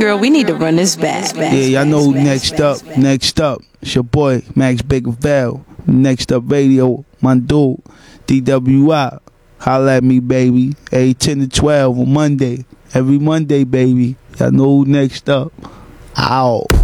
Girl, we need to run this back. Yeah, y'all know who next up. Next up, it's your boy, Max Bakerville. Next up, radio, my dude, DWI. Holla at me, baby. Every 10 to 12 on Monday. Every Monday, baby. Y'all know who next up. Ow.